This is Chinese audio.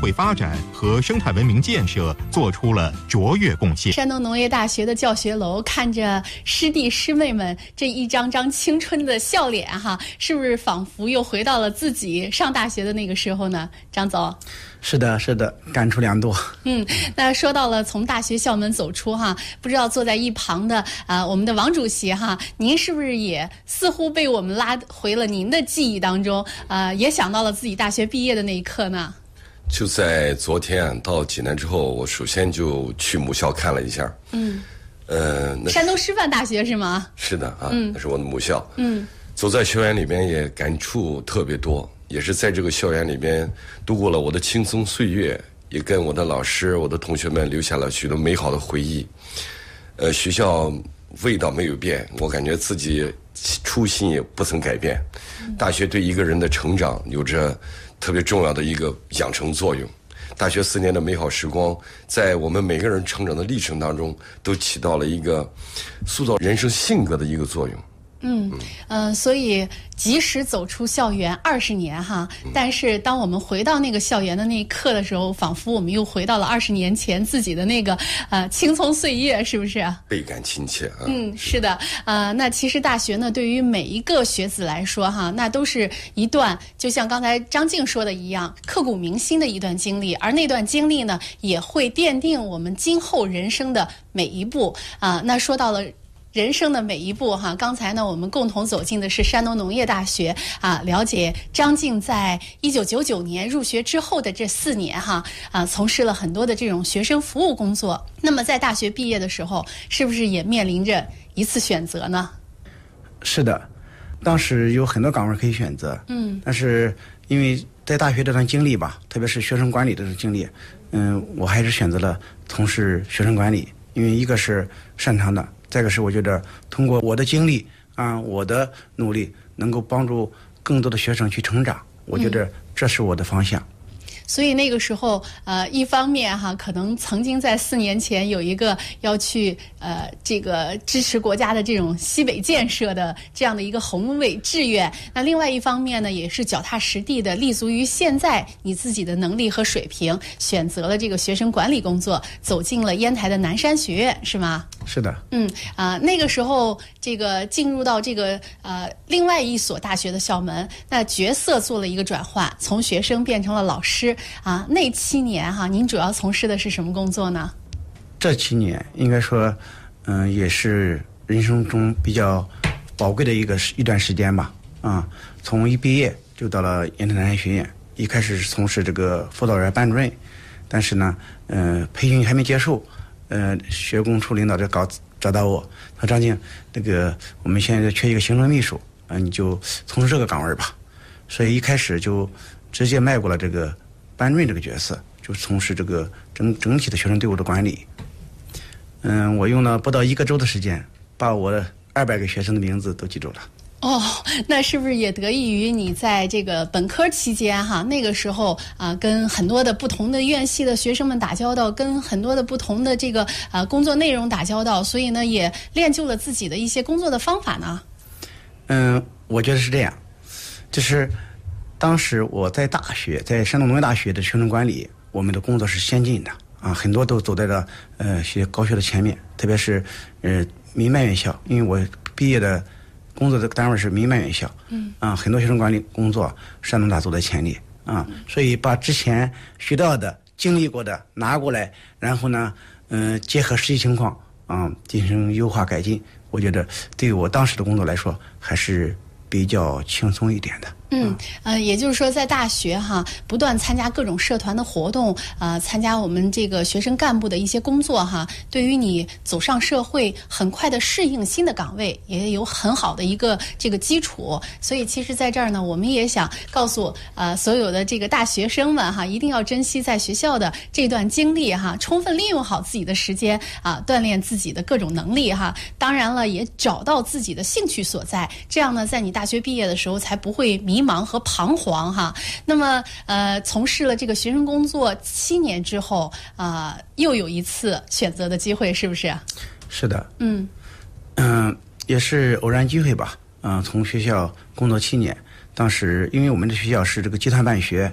会发展和生态文明建设做出了卓越贡献。 山东农业大学的教学楼，看着师弟师妹们这一张张青春的笑脸哈，是不是仿佛又回到了自己上大学的那个时候呢？张总。 是的，感触良多。 那说到了从大学校门走出哈，不知道坐在一旁的我们的王主席哈，您是不是也似乎被我们拉回了您的记忆当中？也想到了自己大学毕业的那一刻呢？ 就在昨天到济南之后，我首先就去母校看了一下。 山东师范大学是吗？ 是的啊，那是我的母校。走在校园里边也感触特别多。也是在这个校园里边度过了我的青葱岁月，也跟我的老师、我的同学们留下了许多美好的回忆。学校味道没有变，我感觉自己初心也不曾改变。大学对一个人的成长有着特别重要的一个养成作用。大学4年的美好时光，在我们每个人成长的历程当中，都起到了一个塑造人生性格的一个作用。 所以即使走出校园20年哈，但是当我们回到那个校园的那一刻的时候，仿佛我们又回到了20年前自己的那个青葱岁月，是不是？ 倍感亲切啊。 是的。那其实大学呢，对于每一个学子来说哈，那都是一段就像刚才张静说的一样，刻骨铭心的一段经历，而那段经历呢，也会奠定我们今后人生的每一步那说到了人生的每一步哈，刚才呢我们共同走进的是山东农业大学了解张静在1999年入学之后的这4年哈从事了很多的这种学生服务工作。那么在大学毕业的时候，是不是也面临着一次选择呢？ 是的，当时有很多岗位可以选择，但是因为在大学这段经历吧，特别是学生管理这种经历，我还是选择了从事学生管理，因为一个是擅长的。再一个是我觉得通过我的经历我的努力能够帮助更多的学生去成长，我觉得这是我的方向。 所以那个时候一方面哈，可能曾经在4年前有一个要去这个支持国家的这种西北建设的这样的一个宏伟志愿，那另外一方面呢，也是脚踏实地的立足于现在你自己的能力和水平，选择了这个学生管理工作，走进了烟台的南山学院，是吗？ 是的。 那个时候这个进入到这个另外一所大学的校门，那角色做了一个转换，从学生变成了老师那7年哈，您主要从事的是什么工作呢？ 这7年应该说也是人生中比较宝贵的一段时间吧。从一毕业就到了烟台南山学院，一开始是从事这个辅导员班主任，但是呢培训还没结束，学工处领导找到我说，张静，那个我们现在缺一个行政秘书你就从事这个岗位吧。所以一开始就直接迈过了这个班主任这个角色，就从事这个整体的学生队伍的管理。我用了不到1个周的时间，把我的200个学生的名字都记住了。 那是不是也得益于你在这个本科期间哈，那个时候跟很多的不同的院系的学生们打交道，跟很多的不同的这个工作内容打交道，所以呢也练就了自己的一些工作的方法呢？ 我觉得是这样，就是当时我在大学，在山东农业大学的学生管理，我们的工作是先进的很多都走在了高学的前面，特别是民办院校，因为我毕业的工作的单位是民办院校，很多学生管理工作山东大走在前列所以把之前学到的、经历过的拿过来，然后呢，结合实际情况进行优化改进，我觉得对于我当时的工作来说还是比较轻松一点的。 也就是说在大学哈，不断参加各种社团的活动参加我们这个学生干部的一些工作哈，对于你走上社会很快的适应新的岗位也有很好的一个这个基础。所以其实在这儿呢，我们也想告诉所有的这个大学生们哈，一定要珍惜在学校的这段经历哈，充分利用好自己的时间锻炼自己的各种能力哈。当然了，也找到自己的兴趣所在，这样呢，在你大学毕业的时候才不会迷茫和彷徨哈。那么从事了这个学生工作7年之后又有一次选择的机会，是不是？ 是的。也是偶然机会吧。从学校工作7年，当时因为我们的学校是这个集团办学